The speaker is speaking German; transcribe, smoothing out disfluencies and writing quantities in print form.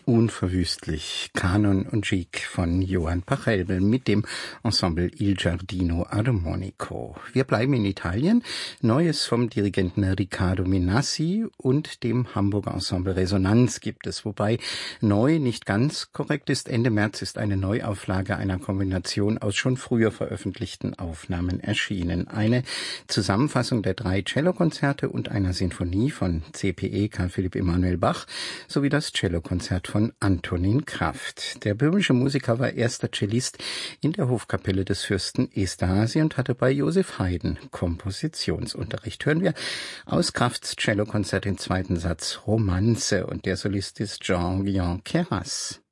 Unverwüstlich, Kanon und Gigue von Johann Pachelbel mit dem Ensemble Il Giardino Armonico. Wir bleiben in Italien. Neues vom Dirigenten Riccardo Menassi und dem Hamburger Ensemble Resonanz gibt es, wobei neu nicht ganz korrekt ist. Ende März ist eine Neuauflage einer Kombination aus schon früher veröffentlichten Aufnahmen erschienen. Eine Zusammenfassung der 3 Cellokonzerte und einer Sinfonie von CPE Carl Philipp Emanuel Bach sowie das Cellokonzert von Antonin Kraft. Der böhmische Musiker war erster Cellist in der Hofkapelle des Fürsten Esterhazy und hatte bei Joseph Haydn Kompositionsunterricht. Hören wir aus Krafts Cellokonzert den zweiten Satz Romanze und der Solist ist Jean-Guyon Queyras.